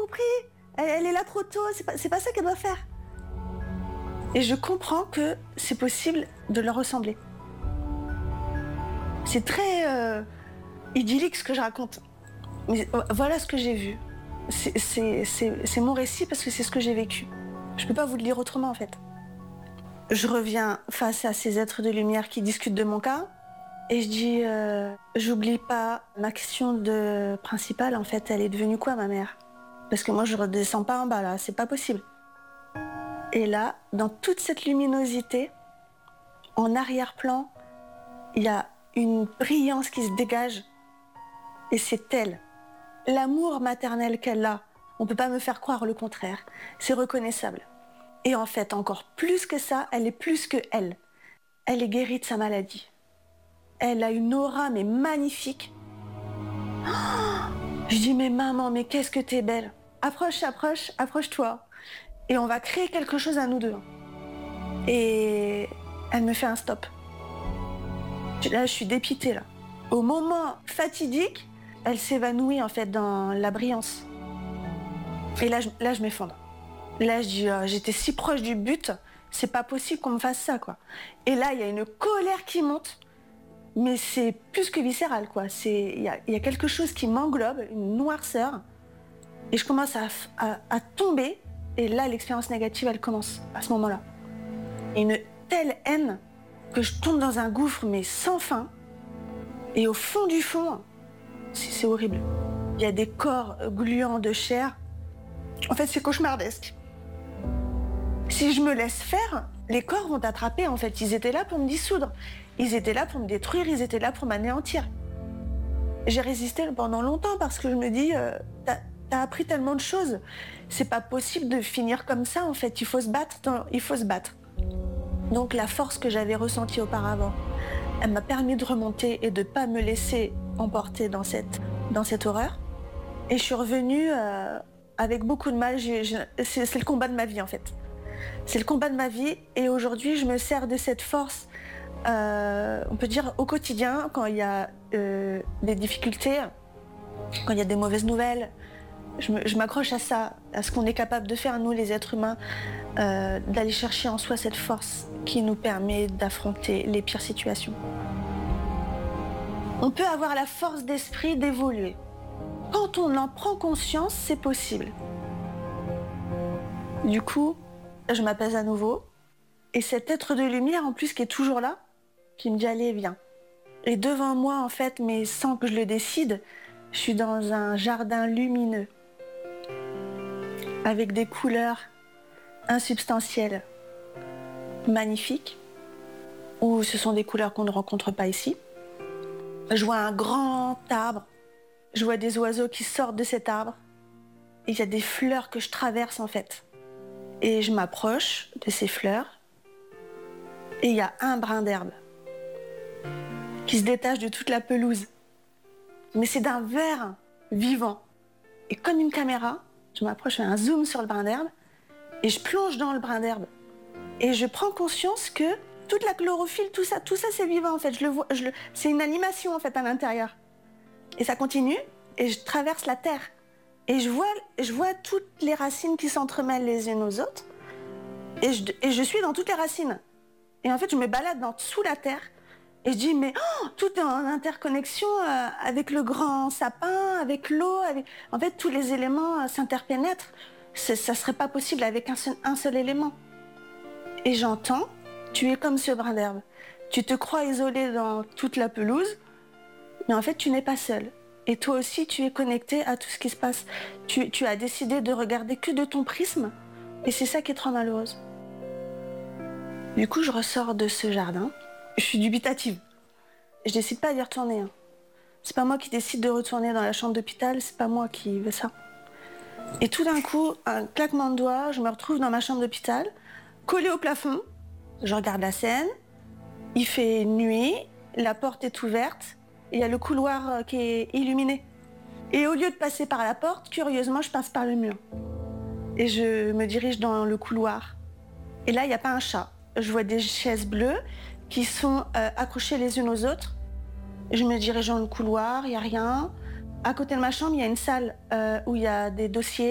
compris. Elle est là trop tôt, c'est pas ça qu'elle doit faire. Et je comprends que c'est possible de leur ressembler. C'est très idyllique ce que je raconte. Mais voilà ce que j'ai vu. C'est mon récit parce que c'est ce que j'ai vécu. Je peux pas vous le dire autrement en fait. Je reviens face à ces êtres de lumière qui discutent de mon cas et je dis j'oublie pas ma question principale en fait, elle est devenue quoi ma mère? Parce que moi je redescends pas en bas là, c'est pas possible. Et là, dans toute cette luminosité, en arrière-plan, il y a une brillance qui se dégage et c'est elle. L'amour maternel qu'elle a, on peut pas me faire croire le contraire. C'est reconnaissable. Et en fait, encore plus que ça, elle est plus que elle. Elle est guérie de sa maladie. Elle a une aura, mais magnifique. Oh, je dis, mais maman, mais qu'est-ce que t'es belle. Approche-toi. Et on va créer quelque chose à nous deux. Et elle me fait un stop. Là, je suis dépitée, là. Au moment fatidique, elle s'évanouit, en fait, dans la brillance. Et là, je m'effondre. Là, je dis, j'étais si proche du but, c'est pas possible qu'on me fasse ça, quoi. Et là, il y a une colère qui monte, mais c'est plus que viscéral, quoi. Il y a quelque chose qui m'englobe, une noirceur, et je commence à tomber, et là, l'expérience négative, elle commence, à ce moment-là. Et une telle haine que je tombe dans un gouffre, mais sans fin, et au fond du fond, c'est horrible. Il y a des corps gluants de chair. En fait, c'est cauchemardesque. Si je me laisse faire, les corps vont t'attraper, en fait. Ils étaient là pour me dissoudre. Ils étaient là pour me détruire. Ils étaient là pour m'anéantir. J'ai résisté pendant longtemps parce que je me dis, t'as appris tellement de choses. C'est pas possible de finir comme ça, en fait. Il faut se battre. Donc la force que j'avais ressentie auparavant, elle m'a permis de remonter et de pas me laisser emporter dans cette horreur. Et je suis revenue avec beaucoup de mal. C'est le combat de ma vie, en fait. C'est le combat de ma vie et aujourd'hui, je me sers de cette force, on peut dire, au quotidien, quand il y a des difficultés, quand il y a des mauvaises nouvelles. Je m'accroche à ça, à ce qu'on est capable de faire, nous, les êtres humains, d'aller chercher en soi cette force qui nous permet d'affronter les pires situations. On peut avoir la force d'esprit d'évoluer. Quand on en prend conscience, c'est possible. Du coup, je m'apaise à nouveau. Et cet être de lumière, en plus, qui est toujours là, qui me dit « Allez, viens ». Et devant moi, en fait, mais sans que je le décide, je suis dans un jardin lumineux, avec des couleurs insubstantielles, magnifiques, où ce sont des couleurs qu'on ne rencontre pas ici. Je vois un grand arbre, je vois des oiseaux qui sortent de cet arbre, et il y a des fleurs que je traverse, en fait. Et je m'approche de ces fleurs et il y a un brin d'herbe qui se détache de toute la pelouse. Mais c'est d'un vert vivant. Et comme une caméra, je m'approche, je fais un zoom sur le brin d'herbe et je plonge dans le brin d'herbe. Et je prends conscience que toute la chlorophylle, tout ça c'est vivant en fait. Je le vois, c'est une animation en fait à l'intérieur. Et ça continue et je traverse la terre. Et je vois toutes les racines qui s'entremêlent les unes aux autres. Et je suis dans toutes les racines. Et en fait, je me balade sous la terre. Et je dis, mais tout est en interconnexion avec le grand sapin, avec l'eau. En fait, tous les éléments s'interpénètrent. Ça serait pas possible avec un seul élément. Et j'entends, tu es comme ce brin d'herbe. Tu te crois isolé dans toute la pelouse, mais en fait, tu n'es pas seul. Et toi aussi, tu es connecté à tout ce qui se passe. Tu as décidé de regarder que de ton prisme, et c'est ça qui est trop malheureuse. Du coup, je ressors de ce jardin. Je suis dubitative. Je décide pas d'y retourner. C'est pas moi qui décide de retourner dans la chambre d'hôpital, c'est pas moi qui veux ça. Et tout d'un coup, un claquement de doigts, je me retrouve dans ma chambre d'hôpital, collée au plafond. Je regarde la scène. Il fait nuit, la porte est ouverte. Il y a le couloir qui est illuminé. Et au lieu de passer par la porte, curieusement, je passe par le mur. Et je me dirige dans le couloir. Et là, il n'y a pas un chat. Je vois des chaises bleues qui sont accrochées les unes aux autres. Je me dirige dans le couloir, il n'y a rien. À côté de ma chambre, il y a une salle où il y a des dossiers.